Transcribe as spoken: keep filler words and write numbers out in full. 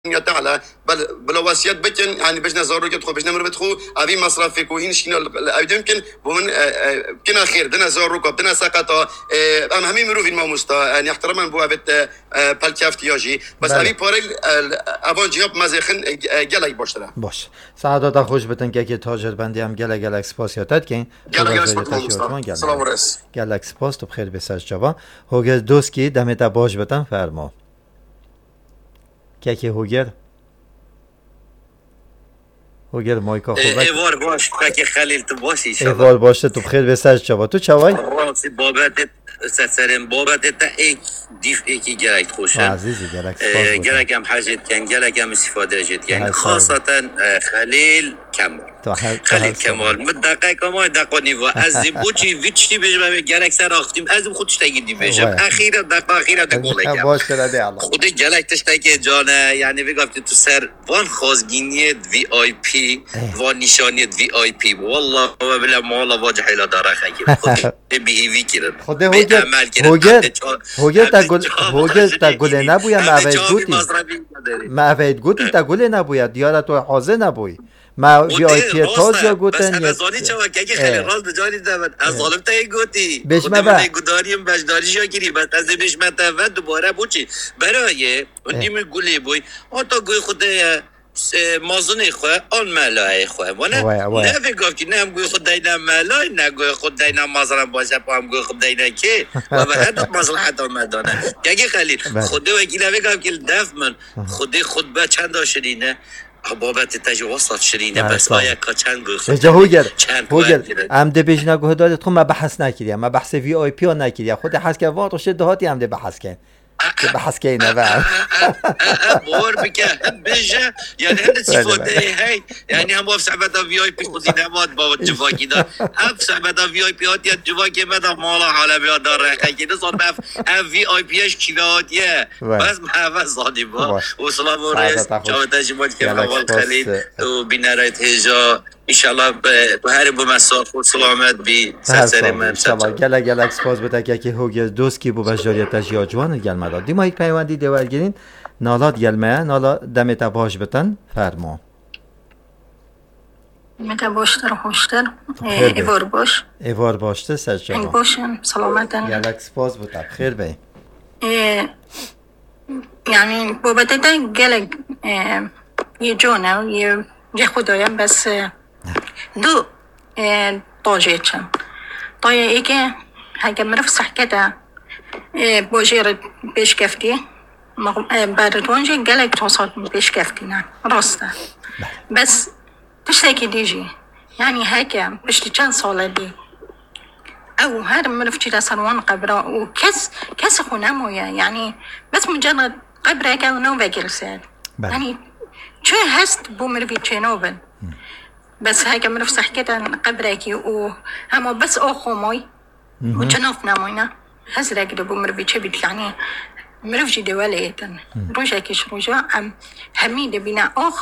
تعالى بل بلواسيات بكن يعني باش نزارو كتخو باش نمر بتخو افي مصرفك وهين شينا يمكن بمن كنا خير دنا زارو كبدنا سقطا ام همي مرو في الموستا يعني احتراما بو ابت بالتيافتي ياجي بس افي بارل افون جواب مازخن گلای باشتره باش سعادت خوش بتن که تاجر بندی هم گله گله سپاسیاتت کین گله گله سلام رس گله سپاس تو بخیر بساج جواب هوگز دوست کی دمت باش بتن فرما که که هوگر هوگر مایکا خوبه ایوار باش که خلیل تو باشی شما ایوار باشه تو بخیر بساج جواب تو چوای راسی بابت سرسرم بابت تا ایک دیف ایکی گرک خوشم عزیزی گرک سپاس گرک هم حاجت کن گرک هم استفاده جد کن خاصتا خلیل کمال خلیل کمال مدقیق ما دقانی و از بوچی ویچتی بجمع گرک سر آختیم از خودش تگیدی بجم اخیرا دقیق اخیرا دقیقه کم باشه ردی الله خود گرک تشتگی جانه یعنی بگفتی تو سر وان خازگینی وی آی پی و نشانی وی آی پی والله و بلا مالا واجه حیلا داره خیلی خود بیهیوی کرد خود هوگر هوگر هوگر تا گل هوگر تا گل نبویا معوید گوتی معوید گوتی تا گل نبویا دیارت تو حاضر نبوی ما وی آی پی تاز یا گوتن بس ازانی چه وقتی خیلی راست بجاری داد از ظالم تای گوتی بشم با گداریم بجداری شاگیری بس از بشم تا دوباره بوچی برای اونیم گلی بوی آتا گوی خدای مازنی خواه آن ملای خواه و نه نه بگو که نه هم گوی خود دینا ملای نه گوی خود دینا مازرم باشه پا هم گوی خود دینا که و به هر دو مصلحت آمدانه که خلیل خوده وکیله بگم که دف من خوده خود به چند آشرینه بابت تجاوزات شرینه بس آیا که چند گوی خود هوگر هوگر هم ده بیش نگوه دادت خود ما بحث نکردیم ما بحث وی آی پی ها نکردیم خود حس که وقت شد دهاتی هم ده بحث کرد که بحث کنه بعد بور بکه بیشه یعنی هند سیفاده هی یعنی هم باف صحبت وی آی پی خودی نماد با جواکی دا هم صحبت وی آی پی هاتیه جواکی مدا مالا حالا بیاد داره خیلی نصاد بف هم وی آی پی اش کیواتیه بس محفظ زادی با و سلام و رئیس جاوته جماعت که حوال خلید و بینارایت هجا انشالله به هر بو مساف و سلامت بی سرسری من انشالله گله گله سپاس بده که هوگر دوست کی بو بجاریتش یا جوان گلمه داد دیما یک پیوندی دیوال گیرین نالات گلمه نالا دمت باش بتن فرما مت باشتر خوشتر ایوار باش ایوار باشته سجا این باشم سلامتن گله سپاس بده خیر بی یعنی بابت تا گله یه جانه یه یه خدایم بس دو طاجيتشم طاجة إيكي هاي مرف صحكتها بوجير بيش كفتي بعد تونجي قالك توصل بيش كفتينا راسته بس تشتكي ديجي يعني هيك بيش تجان صالة دي أو هذا مرف جدا صنوان قبرة وكس كس خنامويا يعني بس مجرد قبرة كانوا نو بجلسات يعني شو هست بومرفي تشينوبل بس هاي كم نفس حكيت عن قبركي وهم بس أخو ماي وجناف ناموينا هزرا كده بمر بيتشبت يعني مرف جدي ولايتن رجع كيش رجع أم حميدة بنا أخ